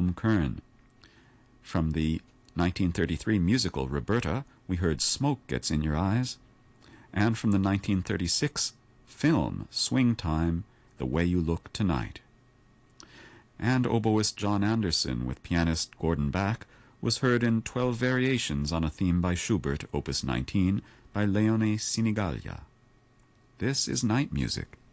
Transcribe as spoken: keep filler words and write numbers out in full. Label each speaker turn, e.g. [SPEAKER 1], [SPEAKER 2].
[SPEAKER 1] William Kern. From the nineteen thirty-three musical Roberta, we heard Smoke Gets in Your Eyes. And from the nineteen thirty-six film Swing Time, The Way You Look Tonight. And oboist John Anderson with pianist Gordon Bach was heard in twelve variations on a theme by Schubert, Opus nineteen, by Leone Sinigaglia. This is Night Music.